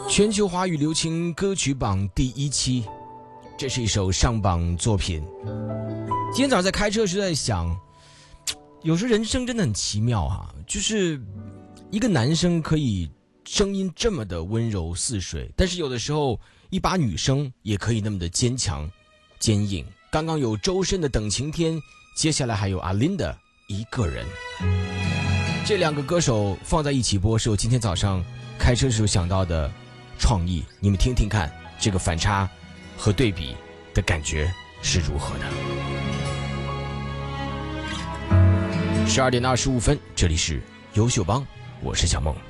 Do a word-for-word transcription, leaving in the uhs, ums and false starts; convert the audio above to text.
全球华语流行歌曲榜第一期，这是一首上榜作品。今天早上在开车时在想，有时候人生真的很奇妙啊，就是一个男生可以声音这么的温柔似水，但是有的时候一把女生也可以那么的坚强坚硬。刚刚有周深的等晴天，接下来还有阿琳的一个人，这两个歌手放在一起播是我今天早上开车时候想到的创意，你们听听看这个反差和对比的感觉是如何的。十二点二十五分，这里是优秀帮，我是小梦。